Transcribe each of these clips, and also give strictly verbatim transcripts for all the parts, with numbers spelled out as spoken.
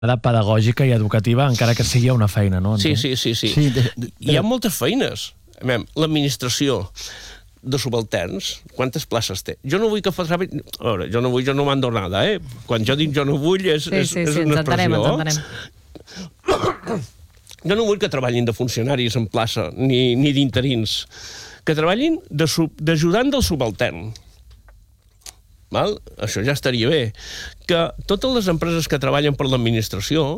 pedagògica i educativa, encara que sigui una feina, no? Sí, sí, sí. sí. sí de, de... Hi ha moltes feines. L'administració de subalterns, quantes places té? Jo no vull que fa treball... A veure, jo no vull, jo no mando nada, eh? Quan jo dic jo no vull és, sí, sí, és, és sí, una expressió. Ens entenem, Jo no vull que treballin de funcionaris en plaça, ni, ni d'interins. Que treballin d'ajudant del subaltern. Val? Això ja estaria bé. Que totes les empreses que treballen per l'administració,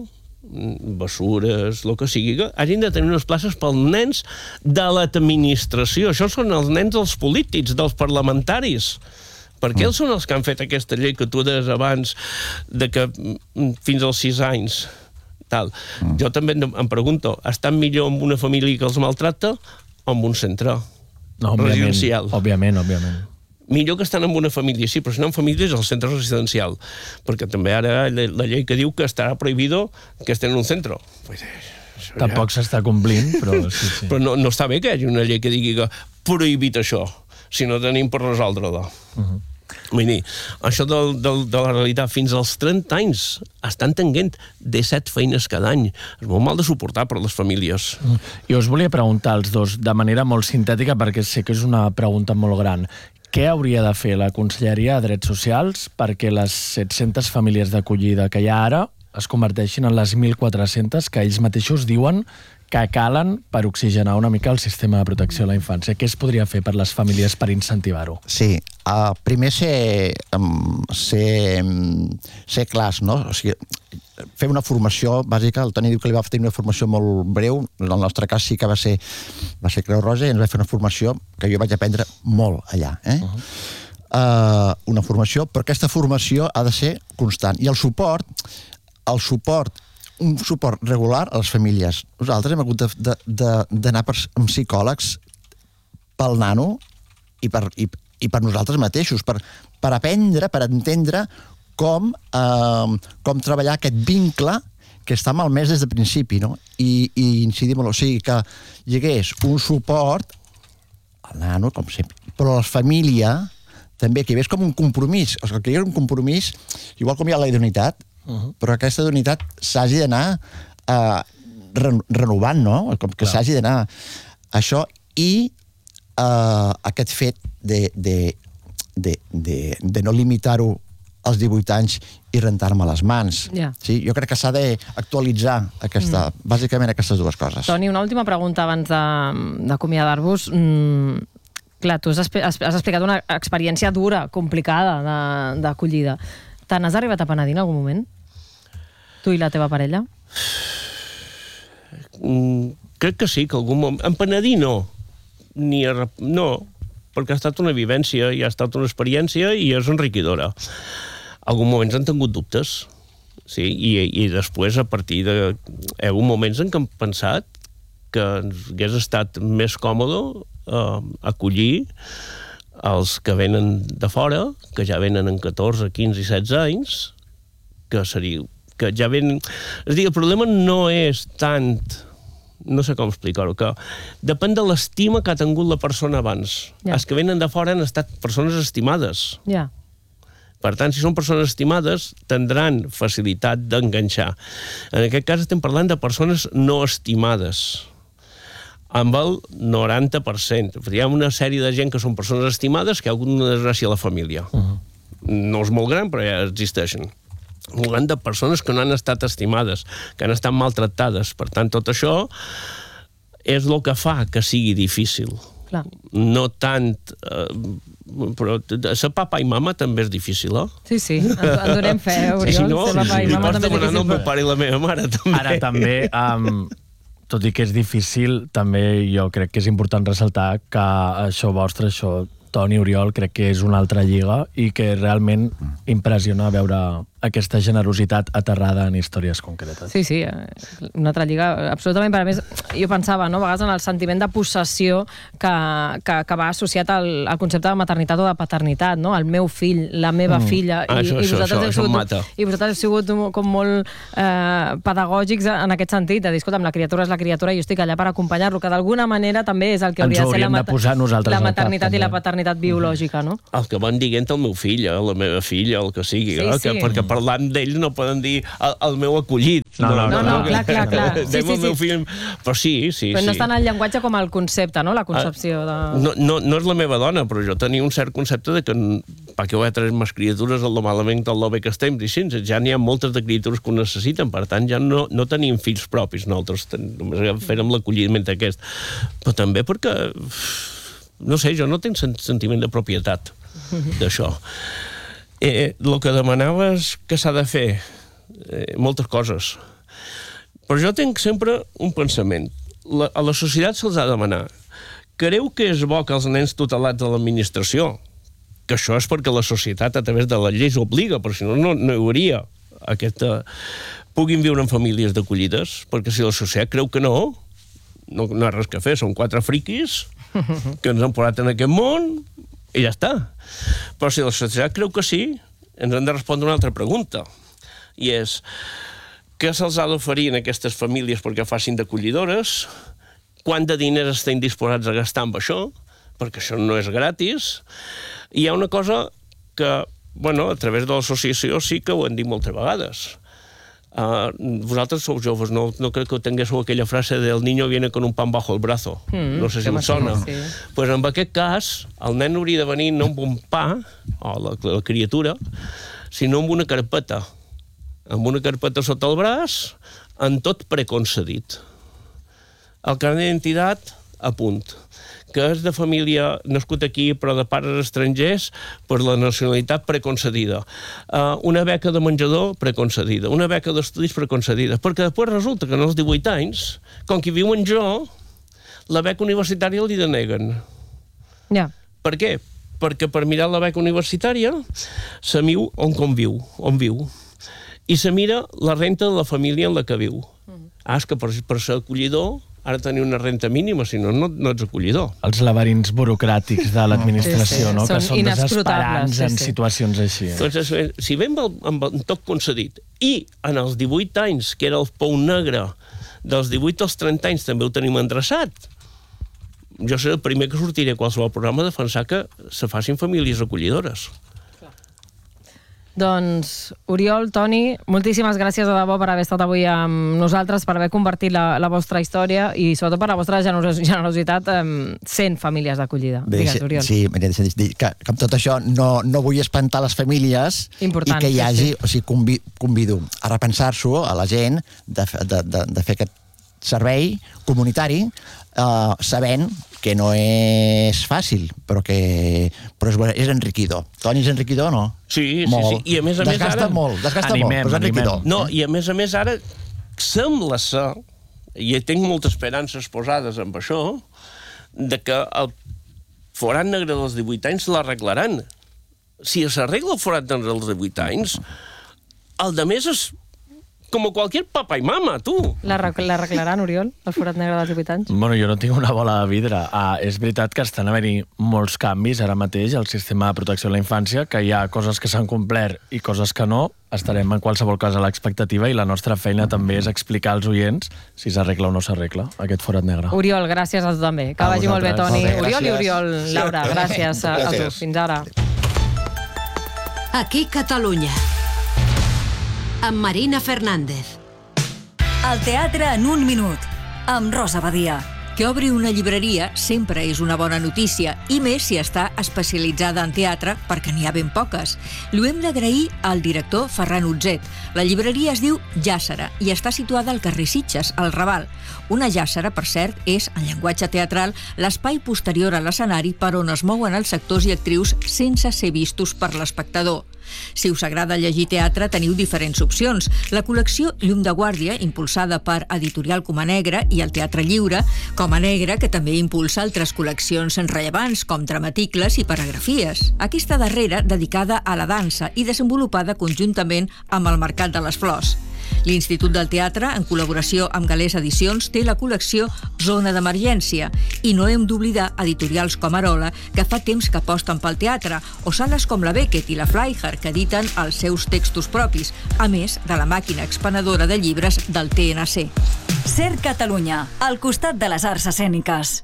bessures, el que sigui, que hagin de tenir unes places pels nens de l'administració. Això són els nens dels polítics, dels parlamentaris. Perquè ells són els que han fet aquesta llei que tu deies abans, de que fins als sis anys... Tal. Jo també em pregunto, estan millor amb una família que els maltracta o amb un centre no, residencial? Òbviament, òbviament. Millor que estan amb una família, sí, però si no en família és el centre residencial. Perquè també ara la llei que diu que estarà prohibido que estén en un centre. Pues, tampoc ja... s'està complint, però sí, sí. Però no, no està bé que hi hagi una llei que digui que prohibit això, si no tenim per resoldre-la. Uh-huh. Vull dir, això del, del, de la realitat, fins als trenta anys estan tenint disset feines cada any. És molt mal de suportar per les famílies. Jo us volia preguntar als dos, de manera molt sintètica, perquè sé que és una pregunta molt gran. Què hauria de fer la Conselleria de Drets Socials perquè les set-centes famílies d'acollida que hi ha ara es converteixin en les mil quatre-centes que ells mateixos diuen que calen per oxigenar una mica el sistema de protecció a la infància? Què es podria fer per les famílies per incentivar-ho? Sí, uh, primer ser, um, ser, um, ser clars, no? O sigui, fer una formació bàsica. El Toni diu que li va tenir una formació molt breu. En el nostre cas sí que va ser, va ser Creu Roja i ens va fer una formació que jo vaig aprendre molt allà. Eh? Uh-huh. uh, una formació, però aquesta formació ha de ser constant. I el suport, el suport un suport regular a les famílies. Nosaltres hem hagut d'anar amb psicòlegs pel nano i per, i, i per nosaltres mateixos, per, per aprendre, per entendre com, eh, com treballar aquest vincle que està malmès des de principi, no? I, i incidir molt, o sigui, que hi hagués un suport al nano, com sempre, però a la família també, que hi hagués com un compromís, o sigui, que hi hagués un compromís, igual com hi ha la idoneïtat, Uh-huh. però aquesta unitat s'hagi d'anar uh, renovant, no? Com que s'hagi d'anar això i uh, aquest fet de, de, de, de, de no limitar-ho als divuit anys i rentar-me les mans. Yeah. Sí? Jo crec que s'ha d'actualitzar aquesta, mm. bàsicament aquestes dues coses. Toni, una última pregunta abans d'acomiadar-vos. Mm, clar, tu has, has explicat una experiència dura, complicada d'acollida. Te n'has arribat a penedir en algun moment? Tu i la teva parella? Mm, crec que sí, que algun moment... En penedir no. Ni a... No, perquè ha estat una vivència i ha estat una experiència i és enriquidora. Algun moments han tingut dubtes, sí, i, i després, a partir de... Hi ha hagut moments en què hem pensat que hagués estat més còmode eh, acollir els que venen de fora, que ja venen en catorze, quinze i setze anys, que seria... que ja venen... És a dir, el problema no és tant... No sé com explicar-ho, que depèn de l'estima que ha tingut la persona abans. Ja. Els que venen de fora han estat persones estimades. Ja. Per tant, si són persones estimades, tindran facilitat d'enganxar. En aquest cas estem parlant de persones no estimades, amb el noranta per cent. Hi ha una sèrie de gent que són persones estimades que hi ha hagut una desgràcia a la família. Uh-huh. No és molt gran, però ja existeixen. Un gran de persones que no han estat estimades, que han estat maltractades. Per tant, tot això és el que fa que sigui difícil. Clar. No tant... Eh, però ser papa i mama també és difícil, eh? Sí, sí, en, en donem fe, Oriol. Si no, ser papa i mama també és difícil. El meu pare i la meva mare també. Ara també... Um... Tot i que és difícil, també jo crec que és important ressaltar que això vostre, això, Toni, Oriol, crec que és una altra lliga i que realment impressiona veure aquesta generositat aterrada en històries concretes. Sí, sí, una altra lliga, absolutament. Per a més, jo pensava, no, a vegades en el sentiment de possessió que, que, que va associat al, al concepte de maternitat o de paternitat, no? El meu fill, la meva mm. filla. Ah, I, això, i això, vosaltres això, això sigut, em mata. I vosaltres heu sigut com molt eh, pedagògics en aquest sentit, de dir, escolta, la criatura és la criatura i jo estic allà per acompanyar-lo, que d'alguna manera també és el que hauria de ser la, mat la maternitat cap, i la paternitat biològica, no? El que van dient el meu fill, la meva filla, el que sigui, sí, eh? sí. Que, perquè parlant d'ells no poden dir el, el meu acollit. No, no, no, no, clar, clar, clar. Sí, Anem sí, al meu sí. fill... Però sí, sí, Però no sí. està en el llenguatge com el concepte, no? La concepció de... No, no, no és la meva dona, però jo tenia un cert concepte de que per què ho he tres més criatures el lo malament del lo bé que estem, i sí, ja n'hi ha moltes de criatures que ho necessiten, per tant ja no, no tenim fills propis, nosaltres ten, només fèrem l'acolliment aquest. Però també perquè, no sé, jo no tinc sentiment de propietat d'això. Eh, el que demanaves que s'ha de fer, eh, moltes coses. Però jo tinc sempre un pensament. La, a la societat se'ls ha de demanar. Creu que és bo que els nens tutelats de l'administració, que això és perquè la societat a través de les lleis obliga, però si no, no, no hi hauria aquesta... puguin viure en famílies d'acollides, perquè si la societat creu que no, no, no hi ha res que fer, són quatre friquis que ens han posat en aquest món i ja està. Però si la societat creu que sí, ens han de respondre una altra pregunta, i és què se'ls ha d'oferir en aquestes famílies perquè facin d'acollidores, quant de diners estem disposats a gastar amb això, perquè això no és gratis. I hi ha una cosa que, bueno, a través de l'associació sí que ho hem dit moltes vegades. Uh, vosaltres sou joves, no, no crec que tinguéssiu aquella frase del niño viene con un pan bajo el brazo. Mm, no sé si us sona. Sí. Pues en aquest cas, el nen hauria de venir no amb un pa, o la, la criatura, sinó amb una carpeta. Amb una carpeta sota el braç, en tot preconcedit. El carnet d'identitat, a punt. Que és de família nascut aquí però de pares estrangers, per la nacionalitat preconcedida. Uh, una beca de menjador preconcedida. Una beca d'estudis preconcedida. Perquè després resulta que en els divuit anys, com que viuen jo, la beca universitària li deneguen. Ja. Per què? Perquè per mirar la beca universitària se miu on com viu, on viu. I se mira la renta de la família en la que viu. Ah, és que per, per ser acollidor ara tenir una renta mínima, si no, no, no ets acollidor. Els laberints burocràtics de l'administració, Sí, sí. no? Que Són són inescrutables, desesperants sí, en sí. situacions així. Doncs, si ve amb el, amb el tot concedit i en els divuit anys, que era el pou negre, dels divuit als trenta anys també ho tenim endreçat, jo seré el primer que sortiré a qualsevol programa a defensar que se facin famílies acollidores. Doncs, Oriol, Toni, moltíssimes gràcies de debò per haver estat avui amb nosaltres, per haver convertit la, la vostra història i sobretot per la vostra generos, generositat eh, sent famílies d'acollida. Digues, Oriol. Sí, sí dir que, que amb tot això no, no vull espantar les famílies. Important, i que hi sí, hagi, sí. o sigui, convi, convido a repensar-s'ho a la gent de, de, de, de fer aquest servei comunitari eh, sabent que no és fàcil, però que però és, és enriquidor. Toni, és enriquidor o no? Sí, molt. sí, sí. I a més a desgasta més ara... molt, desgasta Animem, molt, però és enriquidor. animem. No, i a més a més ara sembla ser, i tinc moltes esperances posades amb això, de que el forat negre dels divuit anys l'arreglaran. Si s'arregla el forat negre dels divuit anys, el de més és com a qualsevol papa i mama, tu. L'arreglaran, Oriol, el forat negre dels divuit anys? Bueno, jo no tinc una bola de vidre. Ah, és veritat que estan havent-hi molts canvis ara mateix al sistema de protecció de la infància, que hi ha coses que s'han complert i coses que no. Estarem en qualsevol cas a l'expectativa i la nostra feina també és explicar als oients si s'arregla o no s'arregla aquest forat negre. Oriol, gràcies a tu també. Que A vagi molt bé, vosaltres. Toni. Molt bé, Oriol i gràcies. Oriol, Laura, gràcies a, a tu. Gràcies. Fins ara. Aquí Catalunya. Amb Marina Fernández. El teatre en un minut, amb Rosa Badia. Que obri una llibreria sempre és una bona notícia, i més si està especialitzada en teatre, perquè n'hi ha ben poques. L'ho hem d'agrair al director Ferran Utzet. La llibreria es diu Jàssera i està situada al carrer Sitges, al Raval. Una jàssera, per cert, és, en llenguatge teatral, l'espai posterior a l'escenari per on es mouen els actors i actrius sense ser vistos per l'espectador. Si us agrada llegir teatre, teniu diferents opcions. La col·lecció Llum de Guàrdia, impulsada per Editorial Coma Negra, i el Teatre Lliure, Coma Negra, que també impulsa altres col·leccions rellevants, com dramaticles i paragrafies. Aquesta darrera dedicada a la dansa i desenvolupada conjuntament amb el Mercat de les Flors. L'Institut del Teatre, en col·laboració amb Galés Edicions, té la col·lecció Zona d'Emergència. I no hem d'oblidar editorials com Arola, que fa temps que aposten pel teatre, o sales com la Beckett i la Fleischer, que editen els seus textos propis, a més de la màquina expenedora de llibres del T N C. Ser Catalunya, al costat de les arts escèniques.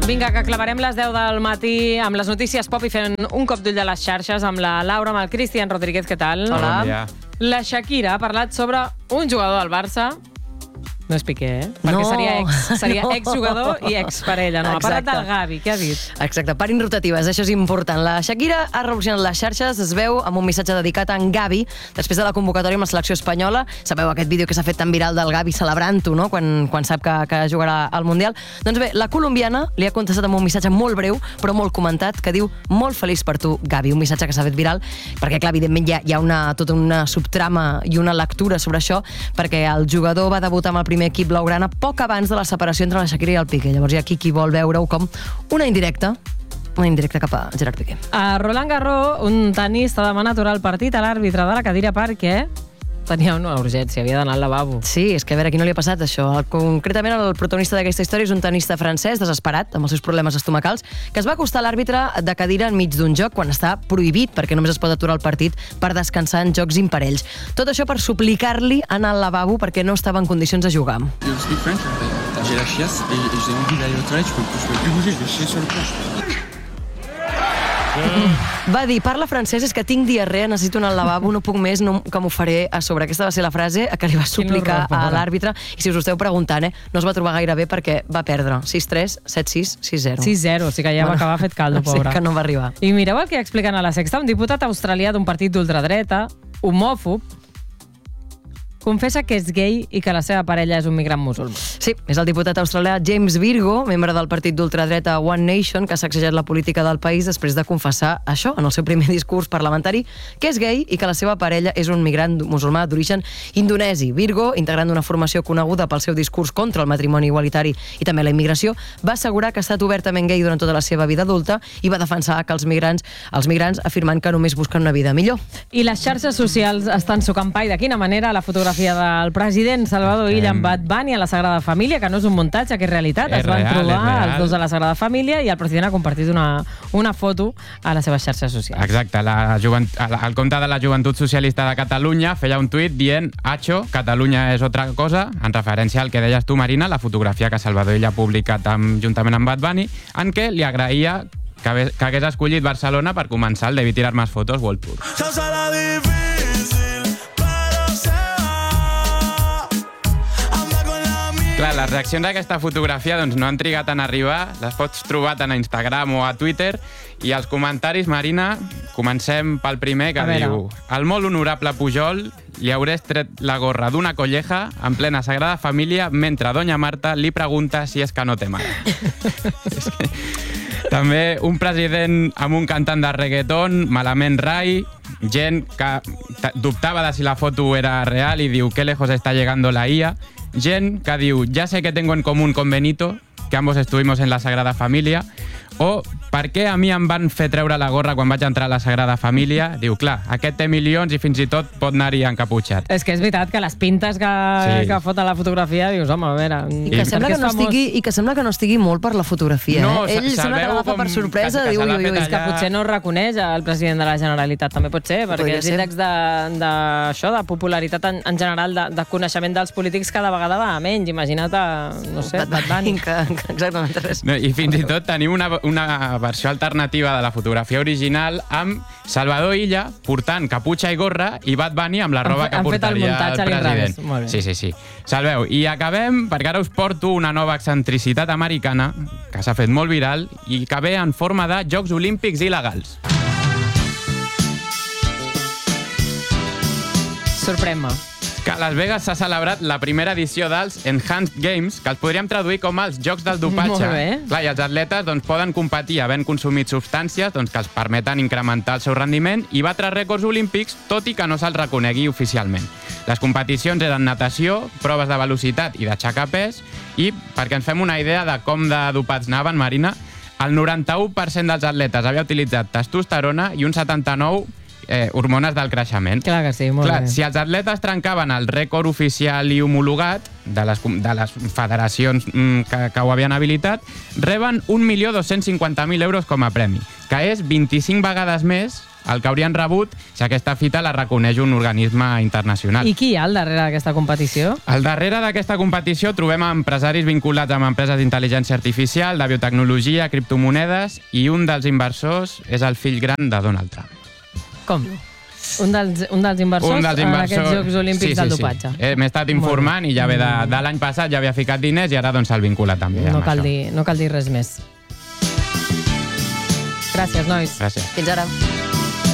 Vinga, que clavarem les deu del matí amb les notícies pop i fent un cop d'ull de les xarxes amb la Laura, amb el Cristian Rodríguez. Què tal? Hola. Bon dia. La Shakira ha parlat sobre un jugador del Barça. No és Piqué, eh? Perquè No. seria, ex, seria No. exjugador i exparella. No, ha parlat Exacte. del Gavi. Què ha dit? Exacte, parin rotatives, això és important. La Shakira ha revolucionat les xarxes, es veu amb un missatge dedicat a en Gavi, després de la convocatòria amb la selecció espanyola. Sabeu aquest vídeo que s'ha fet tan viral del Gavi celebrant-ho, no?, quan, quan sap que, que jugarà al Mundial. Doncs bé, la colombiana li ha contestat amb un missatge molt breu, però molt comentat, que diu: molt feliç per tu, Gavi. Un missatge que s'ha fet viral, perquè, clar, evidentment hi ha, hi ha una, tota una subtrama i una lectura sobre això, perquè el jugador va debutar amb el primer equip blaugrana poc abans de la separació entre la Shakira i el Piqué. Llavors hi ha aquí qui vol veure-ho com una indirecta, una indirecta cap a Gerard Piqué. A Roland Garros, un tenista demana aturar el partit a l'àrbitre de la cadira perquè tenia una urgència, havia d'anar al lavabo. Sí, és que a veure, a qui no li ha passat això? Concretament, el protagonista d'aquesta història és un tenista francès desesperat, amb els seus problemes estomacals, que es va acostar a l'àrbitre de cadira enmig d'un joc quan està prohibit, perquè només es pot aturar el partit per descansar en jocs imparells. Tot això per suplicar-li anar al lavabo perquè no estava en condicions de jugar. You speak French? J'ai la chiasse et et j'ai envie d'aller aux toilettes, je peux, je peux plus bouger, je vais chier sur le planche. Va dir, parla francès, és que tinc diarrea, necessito anar al lavabo, no puc més, no, que m'ho faré a sobre. Aquesta va ser la frase que li va suplicar a l'àrbitre, i si us ho esteu preguntant, eh, no es va trobar gaire bé perquè va perdre sis tres, set sis, sis zero. sis zero, o sigui que ja va acabar fet caldo, pobre. Sí, que no va arribar. I mireu el que expliquen a la Sexta. Un diputat australià d'un partit d'ultradreta, homòfob, confessa que és gay i que la seva parella és un migrant musulmà. Sí, és el diputat australià James Virgo, membre del partit d'ultradreta One Nation, que ha sacsejat la política del país després de confessar això en el seu primer discurs parlamentari, que és gay i que la seva parella és un migrant musulmà d'origen indonesi. Virgo, integrant una formació coneguda pel seu discurs contra el matrimoni igualitari i també la immigració, va assegurar que ha estat obertament gay durant tota la seva vida adulta i va defensar que els migrants, els migrants afirmant que només busquen una vida millor. I les xarxes socials estan sucant pa, i de quina manera? La fotografia del president Salvador Illa amb Bad Bunny a la Sagrada Família, que no és un muntatge, que és realitat. És es van real, trobar és real. els dos a la Sagrada Família i el president ha compartit una, una foto a les seves xarxes socials. Exacte, la jovent... el compte de la Joventut Socialista de Catalunya feia un tuit dient «Hacho, Catalunya és otra cosa», en referència al que deies tu, Marina, la fotografia que Salvador Illa ha publicat amb, juntament amb Bad Bunny, en què li agraïa que, hagués, que hagués escollit Barcelona per començar el Debí tirar más fotos World Tour. Clar, les reaccions a aquesta fotografia doncs, no han trigat en arribar, les pots trobar tant a Instagram o a Twitter, i els comentaris, Marina, comencem pel primer, que diu: «Al molt honorable Pujol li hauré tret la gorra d'una colleja en plena Sagrada Família mentre Doña Marta li pregunta si és que no té mare». És que... També un president amb un cantant de reggaeton, malament rai, gent que dubtava de si la foto era real i diu «Qué lejos está llegando la I A», gent que diu «Ya sé que tengo en común con Benito, que ambos estuvimos en la Sagrada Família», o «Per què a mi em van fer treure la gorra quan vaig entrar a la Sagrada Família?» Diu, clar, aquest té milions i fins i tot pot anar-hi encaputxat. És que és veritat que les pintes que, Sí. que fot a la fotografia, dius, home, a veure... I que, sembla que, no estigui, I que sembla que no estigui molt per la fotografia. No, eh? Ell se- sembla que sabeu l'agafa com per sorpresa. que- que diu, se l'ha ui, ui, fet ui. És que potser no reconeix el president de la Generalitat, també pot ser, perquè Podria els ser. índexs de, de, això, de popularitat en, en general, de, de coneixement dels polítics cada vegada va a menys. Imagina't, a, no sé, Bad Bunny. Que, que exactament res. No, I fins i tot tenim una, una versió alternativa de la fotografia original amb Salvador Illa portant caputxa i gorra i Bad Bunny amb la Han roba fe- que han fet el portaria el muntatge a l'inrevés. president. Molt bé. Sí, sí, sí. Salveu. I acabem, perquè ara us porto una nova excentricitat americana que s'ha fet molt viral i que ve en forma de Jocs Olímpics il·legals. Sorprèn-me. Que a Las Vegas s'ha celebrat la primera edició dels Enhanced Games, que els podríem traduir com els Jocs del Dopatge. Molt bé. Clar, i els atletes doncs, poden competir havent consumit substàncies doncs, que els permeten incrementar el seu rendiment i batre rècords olímpics, tot i que no se'ls reconegui oficialment. Les competicions eren natació, proves de velocitat i d'aixecar pes, i perquè ens fem una idea de com de dopats anaven, Marina, el noranta-u per cent dels atletes havia utilitzat testosterona i un setanta-nou per cent Eh, hormones del creixement. Clar que sí, molt Clar, bé. si els atletes trencaven el rècord oficial i homologat de les, de les federacions mm, que, que ho havien habilitat, reben un milió dos-cents cinquanta mil euros com a premi, que és vint-i-cinc vegades més el que haurien rebut si aquesta fita la reconeix un organisme internacional. I qui hi ha al darrere d'aquesta competició? Al darrere d'aquesta competició trobem empresaris vinculats amb empreses d'intel·ligència artificial, de biotecnologia, criptomonedes, i un dels inversors és el fill gran de Donald Trump. Com? Un dels, un dels inversors, un dels inversors en aquests Jocs Olímpics sí, sí, del dopatge. Sí. M'he estat informant i ja ve de, de l'any passat ja havia ficat diners i ara doncs se'l vincula també no amb cal això. Dir, no cal dir res més. Gràcies, nois. Gràcies. Fins ara.